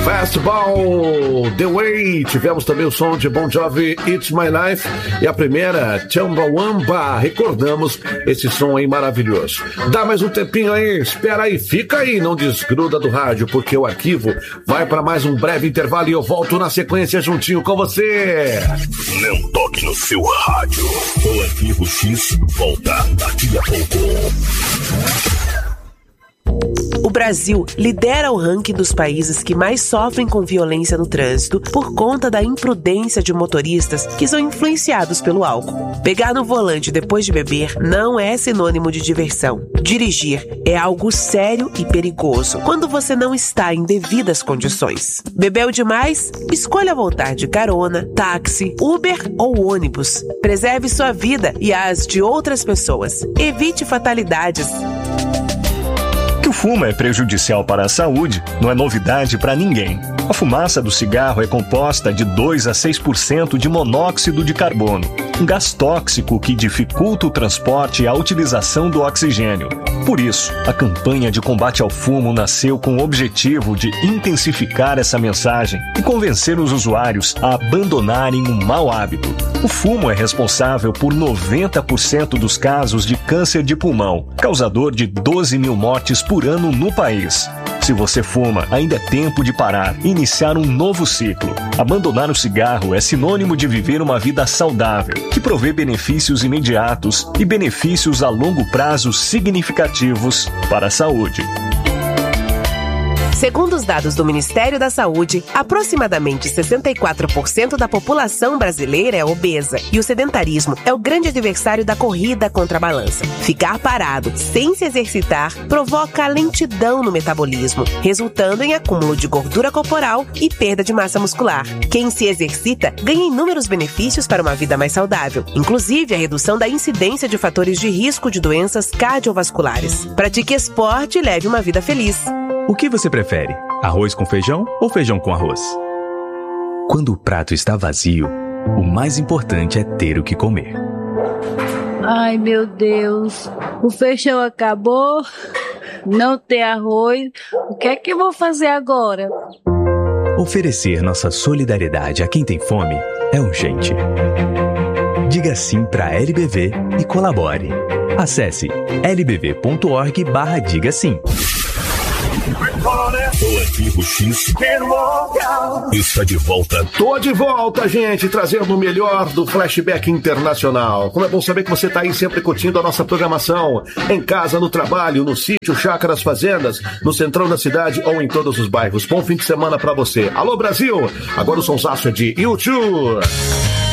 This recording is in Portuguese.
Fastball, The Way. Tivemos também o som de Bon Jovi, It's My Life. E a primeira, Chumbawamba. Recordamos esse som aí maravilhoso. Dá mais um tempinho aí, espera aí, fica aí, não desgruda do rádio, porque o arquivo vai para mais um breve intervalo e eu volto na sequência juntinho com você. Não toque no seu rádio. O Arquivo X volta daqui a pouco. O Brasil lidera o ranking dos países que mais sofrem com violência no trânsito por conta da imprudência de motoristas que são influenciados pelo álcool. Pegar no volante depois de beber não é sinônimo de diversão. Dirigir é algo sério e perigoso quando você não está em devidas condições. Bebeu demais? Escolha voltar de carona, táxi, Uber ou ônibus. Preserve sua vida e as de outras pessoas. Evite fatalidades. Que o fumo é prejudicial para a saúde não é novidade para ninguém. A fumaça do cigarro é composta de 2 a 6% de monóxido de carbono, um gás tóxico que dificulta o transporte e a utilização do oxigênio. Por isso, a campanha de combate ao fumo nasceu com o objetivo de intensificar essa mensagem e convencer os usuários a abandonarem um mau hábito. O fumo é responsável por 90% dos casos de câncer de pulmão, causador de 12 mil mortes por ano no país. Se você fuma, ainda é tempo de parar e iniciar um novo ciclo. Abandonar o cigarro é sinônimo de viver uma vida saudável, que provê benefícios imediatos e benefícios a longo prazo significativos para a saúde. Segundo os dados do Ministério da Saúde, aproximadamente 64% da população brasileira é obesa e o sedentarismo é o grande adversário da corrida contra a balança. Ficar parado, sem se exercitar, provoca lentidão no metabolismo, resultando em acúmulo de gordura corporal e perda de massa muscular. Quem se exercita ganha inúmeros benefícios para uma vida mais saudável, inclusive a redução da incidência de fatores de risco de doenças cardiovasculares. Pratique esporte e leve uma vida feliz. O que você prefere? Arroz com feijão ou feijão com arroz? Quando o prato está vazio, o mais importante é ter o que comer. Ai, meu Deus, o feijão acabou, não tem arroz, o que é que eu vou fazer agora? Oferecer nossa solidariedade a quem tem fome é urgente. Diga sim para a LBV e colabore. Acesse lbv.org/diga sim. O Arquivo X está de volta. Tô de volta, gente, trazendo o melhor do Flashback Internacional. Como é bom saber que você tá aí sempre curtindo a nossa programação. Em casa, no trabalho, no sítio, chácaras, fazendas, no centrão da cidade ou em todos os bairros. Bom fim de semana pra você. Alô, Brasil! Agora o sonsaço é de YouTube.